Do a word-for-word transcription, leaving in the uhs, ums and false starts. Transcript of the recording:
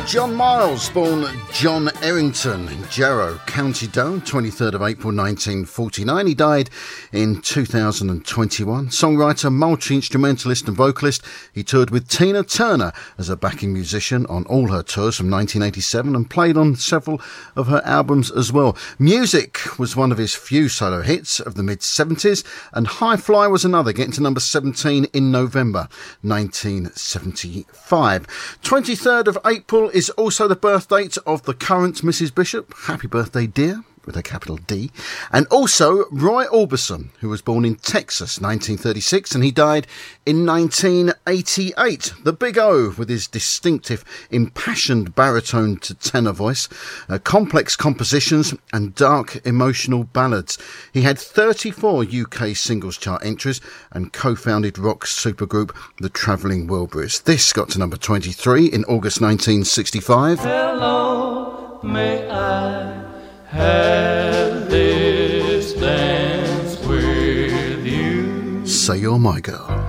John Miles, born John Errington in Jarrow, County Durham, twenty-third of April nineteen forty-nine. He died in two thousand twenty-one. Songwriter, multi-instrumentalist and vocalist. He toured with Tina Turner as a backing musician on all her tours from nineteen eighty-seven and played on several of her albums as well. Music was one of his few solo hits of the mid-seventies, and High Fly was another, getting to number seventeen in November nineteen seventy-five. twenty-third of April is also the birth date of the current Missus Bishop. Happy birthday, dear, with a capital D. And also Roy Orbison, who was born in Texas, nineteen thirty-six, and he died in nineteen eighty-eight. The Big O, with his distinctive, impassioned baritone to tenor voice, uh, complex compositions and dark, emotional ballads. He had thirty-four U K singles chart entries and co-founded rock supergroup The Travelling Wilburys. This got to number twenty-three in August nineteen sixty-five. Hello, may I have this dance with you? Say You're My Girl.